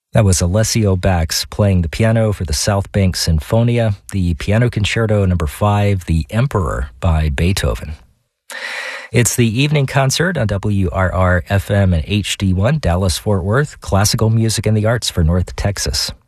That was Alessio Bax playing the piano for the South Bank Sinfonia, the Piano Concerto No. 5, The Emperor by Beethoven. It's the evening concert on WRR-FM and HD1, Dallas-Fort Worth, classical music and the arts for North Texas.